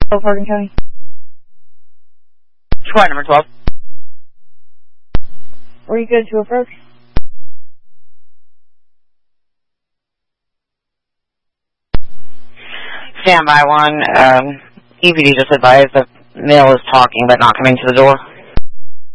Hardin County. Squad number 12. Were you good to approach? Standby 1. EPD just advised the male is talking but not coming to the door.